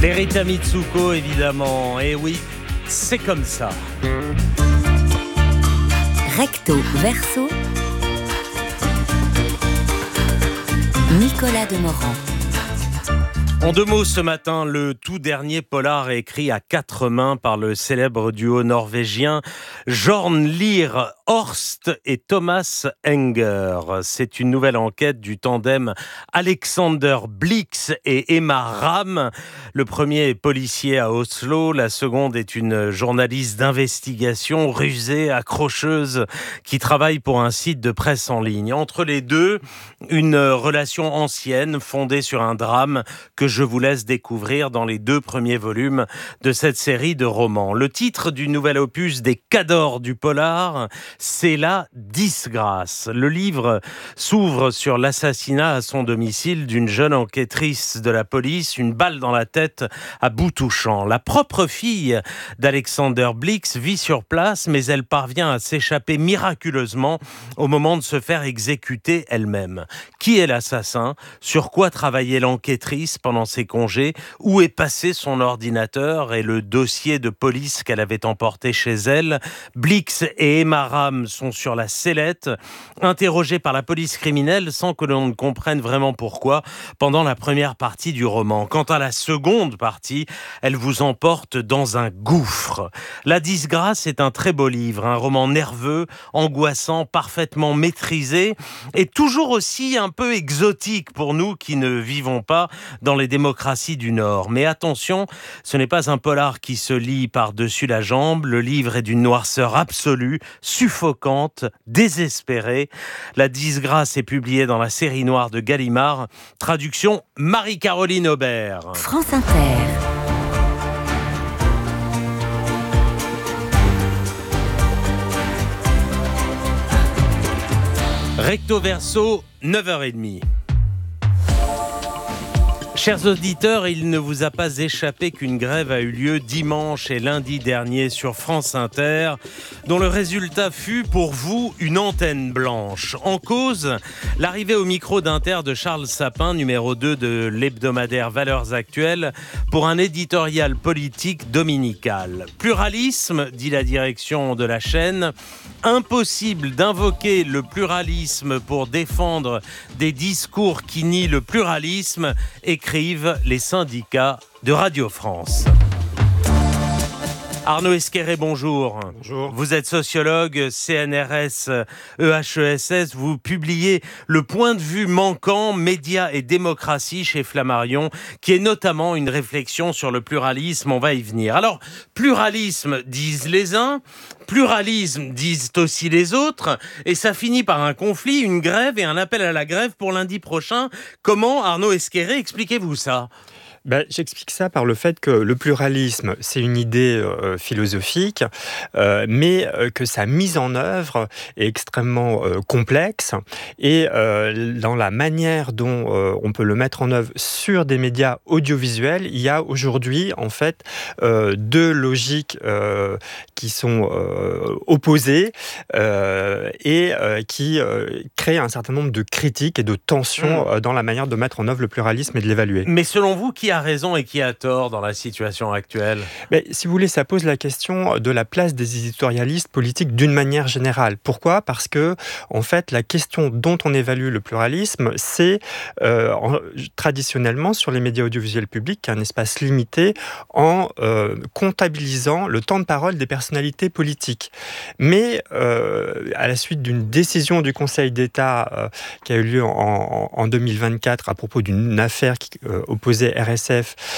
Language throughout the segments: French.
Les Rita Mitsuko, évidemment. Et oui, c'est comme ça. Recto verso, Nicolas Demorand. En deux mots ce matin, le tout dernier polar écrit à quatre mains par le célèbre duo norvégien Jorn-Lier Horst et Thomas Enger. C'est une nouvelle enquête du tandem Alexander Blix et Emma Ramm. Le premier est policier à Oslo, la seconde est une journaliste d'investigation rusée, accrocheuse, qui travaille pour un site de presse en ligne. Entre les deux, une relation ancienne fondée sur un drame que je vous laisse découvrir dans les deux premiers volumes de cette série de romans. Le titre du nouvel opus des cadors du polar, c'est La Disgrâce. Le livre s'ouvre sur l'assassinat à son domicile d'une jeune enquêtrice de la police, une balle dans la tête à bout touchant. La propre fille d'Alexander Blix vit sur place, mais elle parvient à s'échapper miraculeusement au moment de se faire exécuter elle-même. Qui est l'assassin ? Sur quoi travaillait l'enquêtrice pendant ses congés? Où est passé son ordinateur et le dossier de police qu'elle avait emporté chez elle? Blix et Emma Ramm sont sur la sellette, interrogés par la police criminelle sans que l'on ne comprenne vraiment pourquoi pendant la première partie du roman. Quant à la seconde partie, elle vous emporte dans un gouffre. La Disgrâce est un très beau livre, un roman nerveux, angoissant, parfaitement maîtrisé et toujours aussi un peu exotique pour nous qui ne vivons pas dans les démocraties du Nord. Mais attention, ce n'est pas un polar qui se lit par-dessus la jambe. Le livre est d'une noirceur absolue, suffocante, désespérée. La Disgrâce est publiée dans la série noire de Gallimard. Traduction Marie-Caroline Aubert. France Inter. Recto verso, 9h30. Chers auditeurs, il ne vous a pas échappé qu'une grève a eu lieu dimanche et lundi dernier sur France Inter, dont le résultat fut pour vous une antenne blanche. En cause, l'arrivée au micro d'Inter de Charles Sapin, numéro 2 de l'hebdomadaire Valeurs Actuelles, pour un éditorial politique dominical. Pluralisme, dit la direction de la chaîne, impossible d'invoquer le pluralisme pour défendre des discours qui nient le pluralisme, écrivent les syndicats de Radio France. Arnaud Esquerré, bonjour. Bonjour. Vous êtes sociologue, CNRS, EHESS. Vous publiez Le point de vue manquant, médias et démocratie chez Flammarion, qui est notamment une réflexion sur le pluralisme. On va y venir. Alors, pluralisme, disent les uns, pluralisme, disent aussi les autres, et ça finit par un conflit, une grève et un appel à la grève pour lundi prochain. Comment, Arnaud Esqueré, expliquez-vous ça ? J'explique ça par le fait que le pluralisme, c'est une idée philosophique, mais que sa mise en œuvre est extrêmement complexe. Et dans la manière dont on peut le mettre en œuvre sur des médias audiovisuels, il y a aujourd'hui, en fait, deux logiques qui sont opposées et qui créent un certain nombre de critiques et de tensions dans la manière de mettre en œuvre le pluralisme et de l'évaluer. Mais selon vous, qui a raison et qui a tort dans la situation actuelle ? Si vous voulez, ça pose la question de la place des éditorialistes politiques d'une manière générale. Pourquoi ? Parce que, en fait, la question dont on évalue le pluralisme, c'est traditionnellement sur les médias audiovisuels publics un espace limité en comptabilisant le temps de parole des personnalités politiques. Mais à la suite d'une décision du Conseil d'État qui a eu lieu en 2024 à propos d'une affaire qui opposait RSF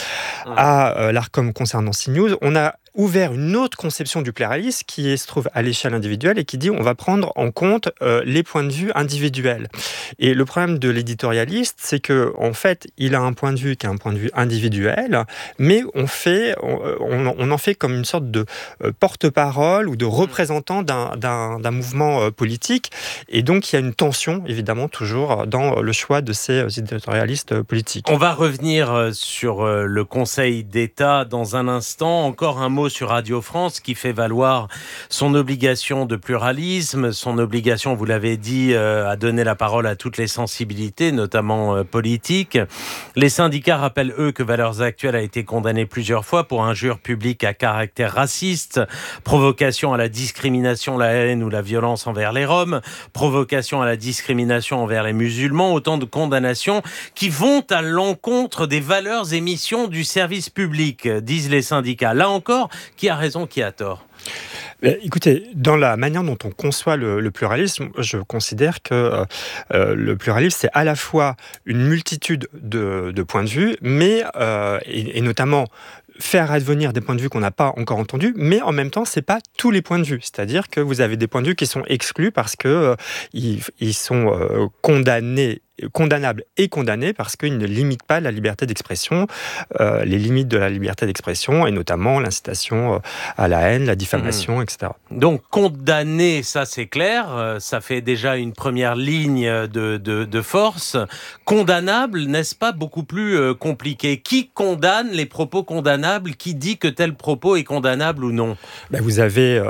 à l'Arcom concernant CNews, on a ouvert une autre conception du pluralisme qui se trouve à l'échelle individuelle et qui dit on va prendre en compte les points de vue individuels. Et le problème de l'éditorialiste, c'est que en fait, il a un point de vue qui est un point de vue individuel, mais on en fait comme une sorte de porte-parole ou de représentant d'un mouvement politique. Et donc, il y a une tension, évidemment, toujours dans le choix de ces éditorialistes politiques. On va revenir sur le Conseil d'État dans un instant. Encore un mot mots sur Radio France, qui fait valoir son obligation de pluralisme, son obligation, vous l'avez dit, à donner la parole à toutes les sensibilités, notamment politiques. Les syndicats rappellent, eux, que Valeurs Actuelles a été condamné plusieurs fois pour injures publiques à caractère raciste, provocation à la discrimination, la haine ou la violence envers les Roms, provocation à la discrimination envers les musulmans, autant de condamnations qui vont à l'encontre des valeurs et missions du service public, disent les syndicats. Là encore, qui a raison, qui a tort ? Écoutez, dans la manière dont on conçoit le pluralisme, je considère que le pluralisme, c'est à la fois une multitude de points de vue, mais et notamment faire advenir des points de vue qu'on n'a pas encore entendus, mais en même temps, c'est pas tous les points de vue. C'est-à-dire que vous avez des points de vue qui sont exclus parce que ils sont condamnables et condamnés parce qu'ils ne limitent pas la liberté d'expression, les limites de la liberté d'expression, et notamment l'incitation à la haine, la diffamation, etc. Donc condamné, ça c'est clair, ça fait déjà une première ligne de force. Condamnable, n'est-ce pas beaucoup plus compliqué ? Qui condamne les propos condamnables ? Qui dit que tel propos est condamnable ou non ? Vous avez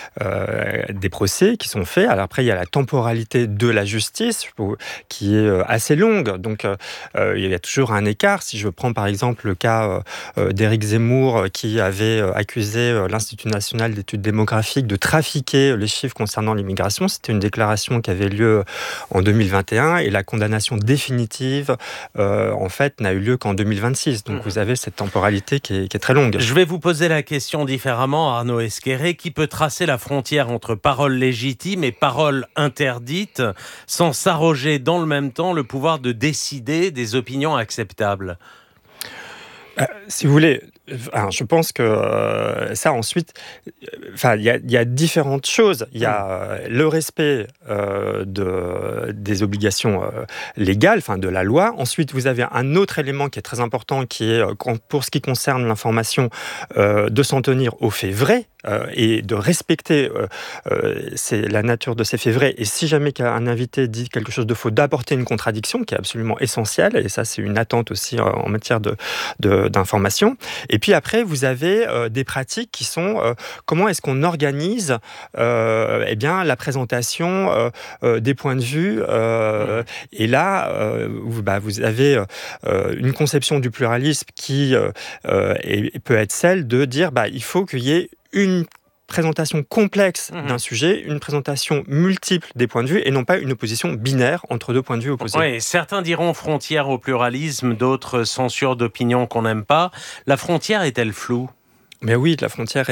des procès qui sont faits. Alors après, il y a la temporalité de la justice qui est assez longue. Donc, il y a toujours un écart. Si je prends par exemple le cas d'Éric Zemmour qui avait accusé l'Institut national d'études démographiques de trafiquer les chiffres concernant l'immigration, c'était une déclaration qui avait lieu en 2021 et la condamnation définitive, en fait, n'a eu lieu qu'en 2026. Donc, vous avez cette temporalité qui est très longue. Je vais vous poser la question différemment, Arnaud Esquerré. Qui peut tracer la frontière entre paroles légitimes et paroles interdites sans s'arroger dans le même temps le pouvoir de décider des opinions acceptables ? Si vous voulez, je pense que ça ensuite, il y a différentes choses. Il y a le respect des obligations légales, de la loi. Ensuite, vous avez un autre élément qui est très important, qui est, pour ce qui concerne l'information, de s'en tenir aux faits vrais et de respecter la nature de ces faits vrais. Et si jamais un invité dit quelque chose de faux, d'apporter une contradiction qui est absolument essentielle. Et ça, c'est une attente aussi en matière d'information. Et puis après, vous avez des pratiques qui sont comment est-ce qu'on organise la présentation des points de vue. Et là, vous avez une conception du pluralisme qui peut être celle de dire il faut qu'il y ait une présentation complexe d'un sujet, une présentation multiple des points de vue et non pas une opposition binaire entre deux points de vue opposés. Oui, certains diront frontière au pluralisme, d'autres censure d'opinions qu'on n'aime pas. La frontière est-elle floue ? Mais oui, la frontière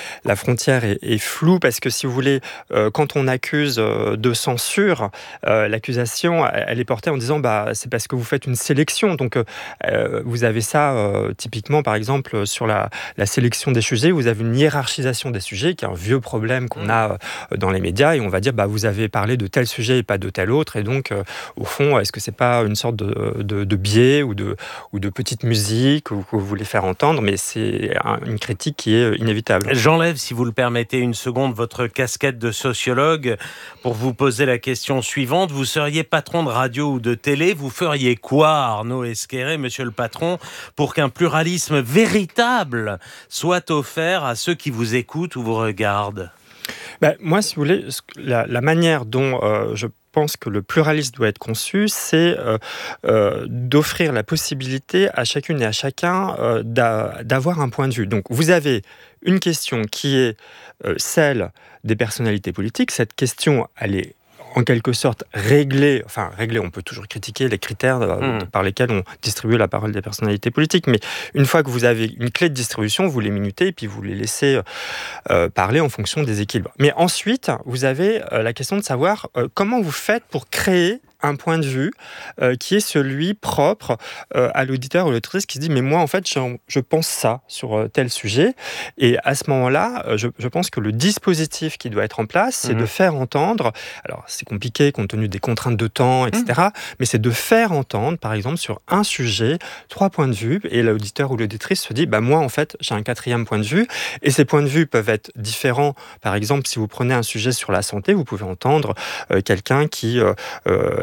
est floue parce que, si vous voulez, quand on accuse de censure, l'accusation, elle est portée en disant c'est parce que vous faites une sélection. Donc, vous avez ça typiquement, par exemple, sur la sélection des sujets. Vous avez une hiérarchisation des sujets, qui est un vieux problème qu'on a dans les médias, et on va dire vous avez parlé de tel sujet et pas de tel autre. Et donc, au fond, est-ce que c'est pas une sorte de biais ou de petite musique que vous voulez faire entendre? Mais c'est une critique qui est inévitable. J'enlève, si vous le permettez, une seconde, votre casquette de sociologue pour vous poser la question suivante. Vous seriez patron de radio ou de télé, vous feriez quoi, Arnaud Esqueré, monsieur le patron, pour qu'un pluralisme véritable soit offert à ceux qui vous écoutent ou vous regardent ? Moi, si vous voulez, la manière dont je pense que le pluralisme doit être conçu, c'est d'offrir la possibilité à chacune et à chacun d'avoir un point de vue. Donc, vous avez une question qui est celle des personnalités politiques. Cette question, elle est en quelque sorte réglée, on peut toujours critiquer les critères par lesquels on distribue la parole des personnalités politiques, mais une fois que vous avez une clé de distribution, vous les minutez et puis vous les laissez parler en fonction des équilibres. Mais ensuite, vous avez la question de savoir comment vous faites pour créer un point de vue qui est celui propre à l'auditeur ou l'auditrice qui se dit mais moi en fait je pense ça sur tel sujet, et à ce moment-là je pense que le dispositif qui doit être en place c'est de faire entendre, alors c'est compliqué compte tenu des contraintes de temps etc, mais c'est de faire entendre par exemple sur un sujet 3 points de vue, et l'auditeur ou l'auditrice se dit moi en fait j'ai un 4e point de vue, et ces points de vue peuvent être différents. Par exemple, si vous prenez un sujet sur la santé, vous pouvez entendre quelqu'un qui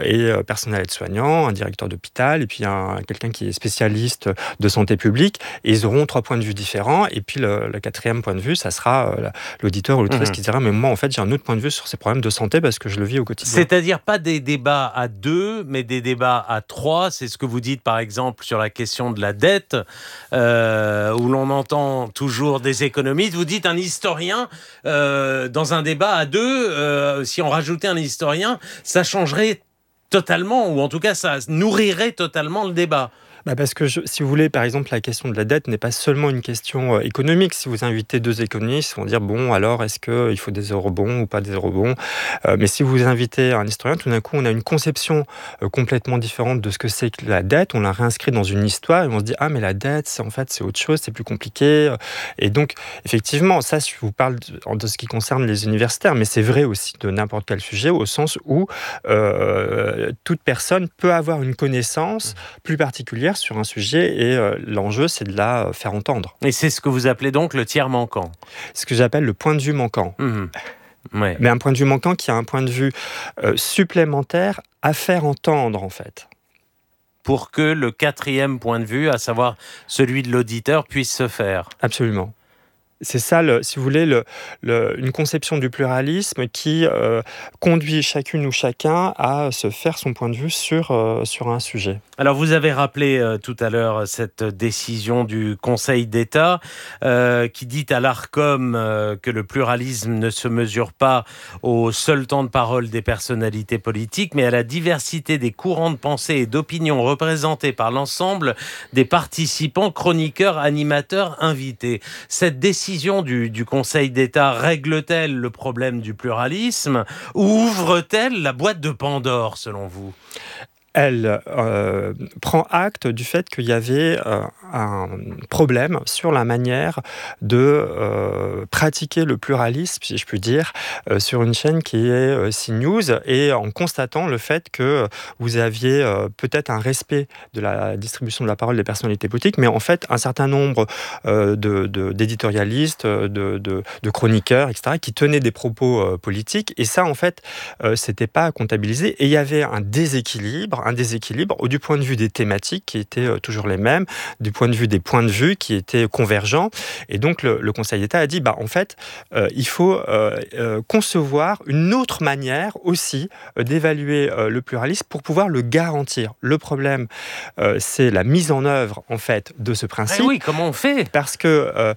et personnel aide-soignant, un directeur d'hôpital, et puis quelqu'un qui est spécialiste de santé publique. Et ils auront 3 points de vue différents. Et puis le 4e point de vue, ça sera l'auditeur ou l'auditrice qui dira « mais moi, en fait, j'ai un autre point de vue sur ces problèmes de santé parce que je le vis au quotidien ». C'est-à-dire pas des débats à 2, mais des débats à 3. C'est ce que vous dites, par exemple, sur la question de la dette, où l'on entend toujours des économistes. Vous dites un historien, dans un débat à 2, si on rajoutait un historien, ça changerait totalement, ou en tout cas, ça nourrirait totalement le débat. Parce que, si vous voulez, par exemple, la question de la dette n'est pas seulement une question économique. Si vous invitez 2 économistes, ils vont dire, bon, alors, est-ce qu'il faut des eurobonds ou pas des eurobonds ? Mais si vous invitez un historien, tout d'un coup, on a une conception complètement différente de ce que c'est que la dette. On la réinscrit dans une histoire et on se dit, ah, mais la dette, c'est autre chose, c'est plus compliqué. Et donc, effectivement, ça, je vous parle de ce qui concerne les universitaires, mais c'est vrai aussi de n'importe quel sujet, au sens où toute personne peut avoir une connaissance plus particulière sur un sujet et l'enjeu, c'est de la faire entendre. Et c'est ce que vous appelez donc le tiers manquant. Ce que j'appelle le point de vue manquant. Ouais. Mais un point de vue manquant qui a un point de vue supplémentaire à faire entendre, en fait. Pour que le 4e point de vue, à savoir celui de l'auditeur, puisse se faire. Absolument. C'est ça, si vous voulez, une conception du pluralisme qui conduit chacune ou chacun à se faire son point de vue sur un sujet. Alors, vous avez rappelé tout à l'heure cette décision du Conseil d'État qui dit à l'Arcom que le pluralisme ne se mesure pas au seul temps de parole des personnalités politiques, mais à la diversité des courants de pensée et d'opinion représentés par l'ensemble des participants, chroniqueurs, animateurs, invités. Cette décision du Conseil d'État règle-t-elle le problème du pluralisme ou ouvre-t-elle la boîte de Pandore, selon vous ? Elle prend acte du fait qu'il y avait un problème sur la manière de pratiquer le pluralisme, si je puis dire, sur une chaîne qui est CNews, et en constatant le fait que vous aviez peut-être un respect de la distribution de la parole des personnalités politiques, mais en fait un certain nombre d'éditorialistes, de chroniqueurs, etc., qui tenaient des propos politiques, et ça, en fait, c'était pas comptabilisé, et il y avait un déséquilibre du point de vue des thématiques qui étaient toujours les mêmes, du point de vue des points de vue qui étaient convergents. Et donc, le Conseil d'État a dit, en fait, il faut concevoir une autre manière aussi d'évaluer le pluralisme pour pouvoir le garantir. Le problème, c'est la mise en œuvre, en fait, de ce principe. Oui, comment on fait ? Parce que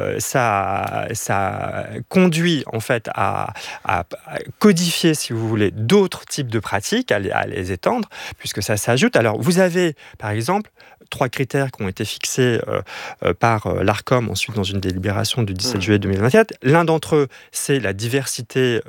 ça conduit, en fait, à codifier, si vous voulez, d'autres types de pratiques, à les étendre, puisque ça s'ajoute. Alors, vous avez, par exemple, 3 critères qui ont été fixés par l'Arcom, ensuite dans une délibération du 17 juillet 2024. L'un d'entre eux, c'est la diversité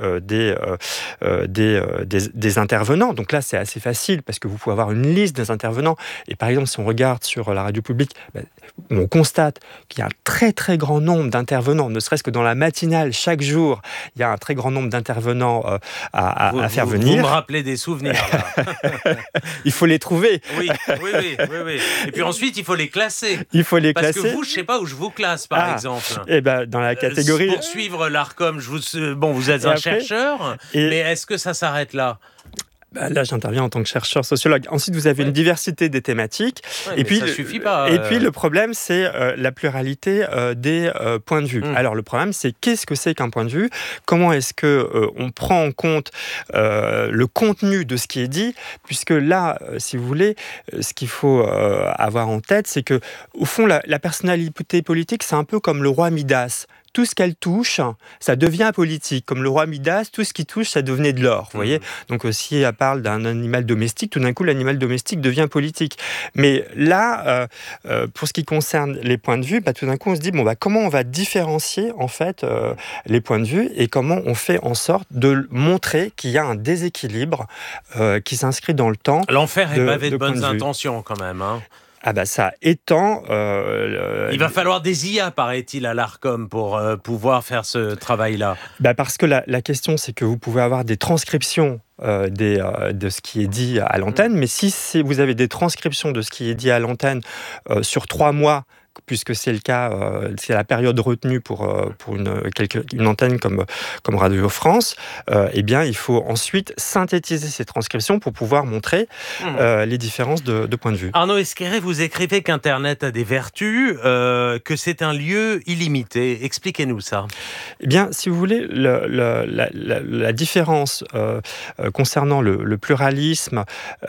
des intervenants. Donc là, c'est assez facile, parce que vous pouvez avoir une liste des intervenants. Et par exemple, si on regarde sur la radio publique, on constate qu'il y a un très, très grand nombre d'intervenants, ne serait-ce que dans la matinale, chaque jour, il y a un très grand nombre d'intervenants à faire venir. Vous me rappelez des souvenirs, là. Il faut les trouver. Oui. Et puis ensuite, il faut les classer. Parce que vous, je ne sais pas où je vous classe, par exemple. Dans la catégorie... Pour suivre l'Arcom, vous êtes un chercheur, mais est-ce que ça s'arrête là ? Là, j'interviens en tant que chercheur sociologue. Ensuite, vous avez une diversité des thématiques. Et puis, ça suffit pas. Et puis, le problème, c'est la pluralité des points de vue. Alors, le problème, c'est qu'est-ce que c'est qu'un point de vue ? Comment est-ce qu'on prend en compte le contenu de ce qui est dit ? Puisque là, si vous voulez, ce qu'il faut avoir en tête, c'est que, au fond, la personnalité politique, c'est un peu comme le roi Midas. Tout ce qu'elle touche, ça devient politique. Comme le roi Midas, tout ce qui touche, ça devenait de l'or. Vous voyez ? Donc, si elle parle d'un animal domestique, tout d'un coup, l'animal domestique devient politique. Mais là, pour ce qui concerne les points de vue, tout d'un coup, on se dit, comment on va différencier, en fait, les points de vue et comment on fait en sorte de montrer qu'il y a un déséquilibre qui s'inscrit dans le temps. L'enfer est pavé de bonnes intentions, quand même, hein. Ça étend... Il va falloir des IA, paraît-il, à l'Arcom pour pouvoir faire ce travail-là. Parce que la question, c'est que vous pouvez avoir des transcriptions de ce qui est dit à l'antenne, mais si vous avez des transcriptions de ce qui est dit à l'antenne sur 3 mois, puisque c'est le cas, c'est la période retenue pour une antenne comme Radio France, eh bien, il faut ensuite synthétiser ces transcriptions pour pouvoir montrer les différences de point de vue. Arnaud Esquerret, vous écrivez qu'Internet a des vertus, que c'est un lieu illimité. Expliquez-nous ça. Eh bien, si vous voulez, la différence concernant le pluralisme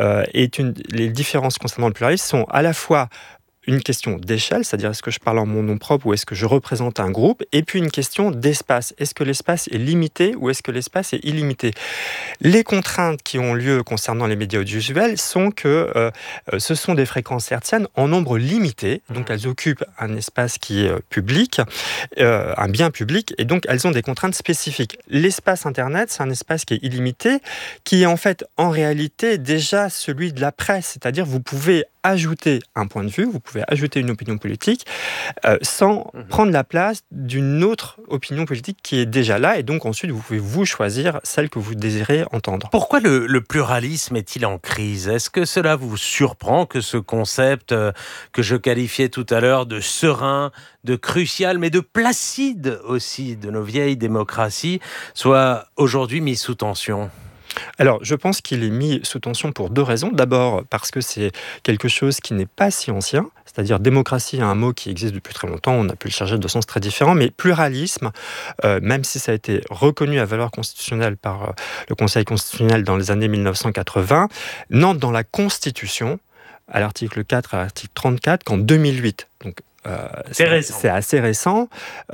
les différences concernant le pluralisme sont à la fois une question d'échelle, c'est-à-dire est-ce que je parle en mon nom propre ou est-ce que je représente un groupe, et puis une question d'espace. Est-ce que l'espace est limité ou est-ce que l'espace est illimité ? Les contraintes qui ont lieu concernant les médias audiovisuels sont que ce sont des fréquences hertziennes en nombre limité, donc elles occupent un espace qui est public, un bien public, et donc elles ont des contraintes spécifiques. L'espace Internet, c'est un espace qui est illimité, qui est en réalité déjà celui de la presse, c'est-à-dire vous pouvez ajouter un point de vue, vous pouvez ajouter une opinion politique sans prendre la place d'une autre opinion politique qui est déjà là, et donc ensuite vous pouvez vous choisir celle que vous désirez entendre. Pourquoi le pluralisme est-il en crise ? Est-ce que cela vous surprend que ce concept que je qualifiais tout à l'heure de serein, de crucial, mais de placide aussi de nos vieilles démocraties soit aujourd'hui mis sous tension ? Alors, je pense qu'il est mis sous tension pour deux raisons. D'abord, parce que c'est quelque chose qui n'est pas si ancien, c'est-à-dire démocratie est un mot qui existe depuis très longtemps, on a pu le charger de sens très différents, mais pluralisme, même si ça a été reconnu à valeur constitutionnelle par le Conseil constitutionnel dans les années 1980, n'entre dans la Constitution, à l'article 4 et à l'article 34, qu'en 2008. Donc, c'est assez récent.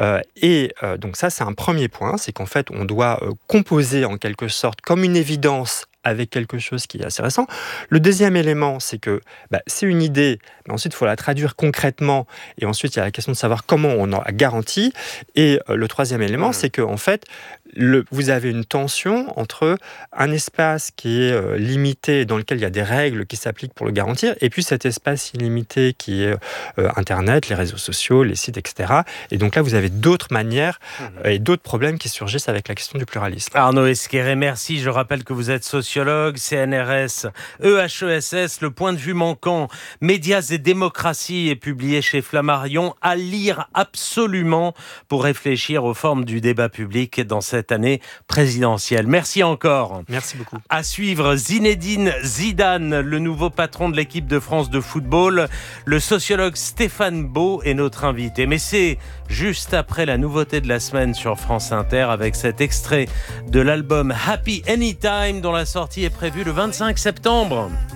Donc ça, c'est un premier point, c'est qu'en fait, on doit composer en quelque sorte comme une évidence avec quelque chose qui est assez récent. Le deuxième élément, c'est que c'est une idée, mais ensuite, il faut la traduire concrètement, et ensuite, il y a la question de savoir comment on en garantit. Et le troisième élément, c'est que en fait, vous avez une tension entre un espace qui est limité, dans lequel il y a des règles qui s'appliquent pour le garantir, et puis cet espace illimité qui est Internet, les réseaux sociaux, les sites, etc. Et donc là, vous avez d'autres manières et d'autres problèmes qui surgissent avec la question du pluralisme. Arnaud Esquerret, merci. Je rappelle que vous êtes sociologue, CNRS, EHESS, Le point de vue manquant, Médias et démocratie est publié chez Flammarion, à lire absolument pour réfléchir aux formes du débat public dans cette année présidentielle. Merci encore. Merci beaucoup. À suivre, Zinedine Zidane, le nouveau patron de l'équipe de France de football. Le sociologue Stéphane Beau est notre invité. Mais c'est juste après la nouveauté de la semaine sur France Inter avec cet extrait de l'album Happy Anytime dont la sortie est prévue le 25 septembre.